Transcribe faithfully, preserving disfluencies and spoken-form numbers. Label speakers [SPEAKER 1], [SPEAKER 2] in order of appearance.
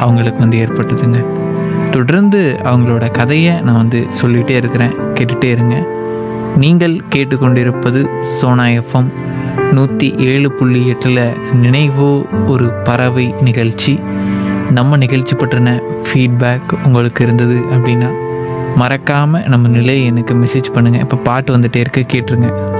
[SPEAKER 1] அவங்களுக்கு வந்து ஏற்பட்டதுங்க. தொடர்ந்து அவங்களோட கதையை நான் வந்து சொல்லிகிட்டே இருக்கிறேன், கேட்டுகிட்டே இருங்க. நீங்கள் கேட்டுக்கொண்டிருப்பது சோனா எஃப்எம் நூற்றி ஏழு புள்ளி எட்டில் நினைவோ ஒரு பறவை நிகழ்ச்சி. நம்ம நிகழ்ச்சி பற்றின ஃபீட்பேக் உங்களுக்கு இருந்தது அப்படின்னா மறக்காமல் நம்ம நிலையை எனக்கு மெசேஜ் பண்ணுங்கள். இப்போ பாட்டு வந்துகிட்டே இருக்க, கேட்டுருங்க.